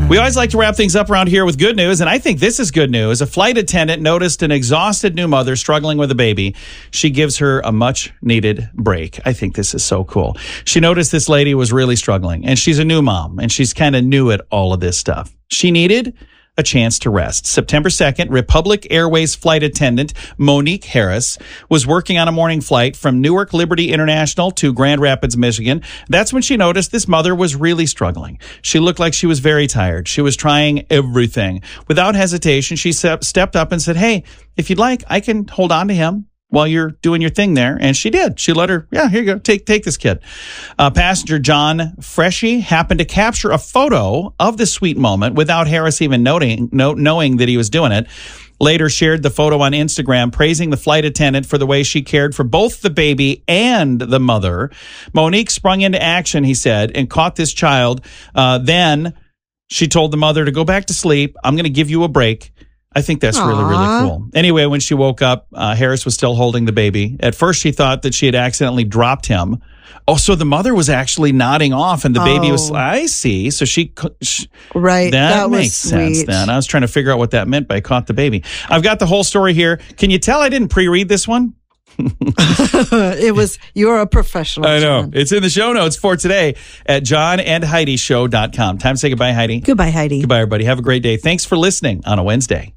We always like to wrap things up around here with good news, and I think this is good news. A flight attendant noticed an exhausted new mother struggling with a baby. She gives her a much-needed break. I think this is so cool. She noticed this lady was really struggling, and she's a new mom, and she's kind of new at all of this stuff. She needed a chance to rest. September 2nd, Republic Airways flight attendant Monique Harris was working on a morning flight from Newark Liberty International to Grand Rapids, Michigan. That's when she noticed this mother was really struggling. She looked like she was very tired. She was trying everything. Without hesitation, she stepped up and said, "Hey, if you'd like, I can hold on to him while you're doing your thing there." And she did. She let her, "Yeah, here you go. Take this kid." Passenger John Freshy happened to capture a photo of the sweet moment without Harris even knowing that he was doing it. Later shared the photo on Instagram, praising the flight attendant for the way she cared for both the baby and the mother. Monique sprung into action, he said, and caught this child. Then she told the mother to go back to sleep. "I'm going to give you a break." I think that's really, really cool. Anyway, when she woke up, Harris was still holding the baby. At first, she thought that she had accidentally dropped him. Oh, so the mother was actually nodding off, and the baby was, I see. So she right. That makes sense then. I was trying to figure out what that meant by caught the baby. I've got the whole story here. Can you tell I didn't pre-read this one? You're a professional. I know. John. It's in the show notes for today at johnandheidishow.com. Time to say goodbye, Heidi. Goodbye, Heidi. Goodbye, everybody. Have a great day. Thanks for listening on a Wednesday.